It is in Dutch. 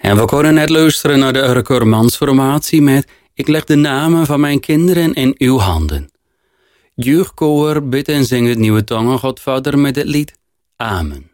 En we kunnen net luisteren naar de recordmansformatie met Ik leg de namen van mijn kinderen in uw handen. Jeugdkoor bidt en zing het nieuwe tongen Godvader met het lied Amen.